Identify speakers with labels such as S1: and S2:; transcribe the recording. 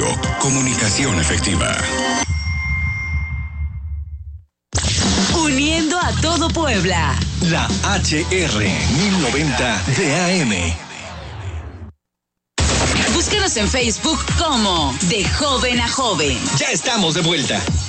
S1: Radio, comunicación efectiva.
S2: Uniendo a todo Puebla.
S3: La HR 1090 de AM.
S2: Búscanos en Facebook como De Joven a Joven.
S3: Ya estamos de vuelta.